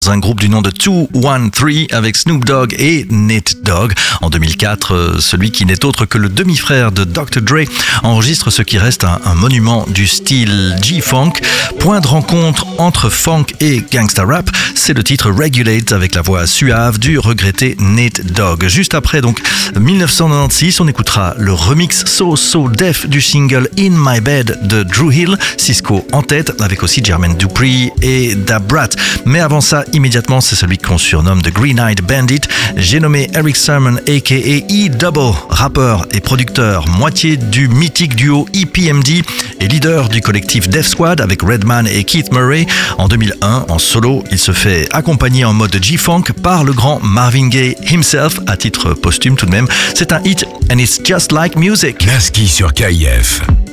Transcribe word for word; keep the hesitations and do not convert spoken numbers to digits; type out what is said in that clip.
Un groupe du nom de deux un trois avec Snoop Dogg et Nate Dogg. En deux mille quatre, celui qui n'est autre que le demi-frère de docteur Dre enregistre ce qui reste un, un monument du style G-Funk. Point de rencontre entre funk et gangsta rap, c'est le titre Regulate avec la voix suave du regretté Nate Dogg. Juste après, donc, dix-neuf cent quatre-vingt-seize, on écoutera le remix So So Def du single In My Bed de Dru Hill, Cisco en tête, avec aussi Jermaine Dupri et Da Brat. Mais avant ça, immédiatement, c'est celui qu'on surnomme The Green-Eyed Bandit. J'ai nommé Erick Sermon aka E-Double, rappeur et producteur, moitié du mythique duo E P M D et leader du collectif Def Squad avec Redman et Keith Murray. En deux mille un, en solo, il se fait accompagner en mode G-Funk par le grand Marvin Gaye himself, à titre posthume tout de même. C'est un hit and it's just like music. Lasky sur K I F.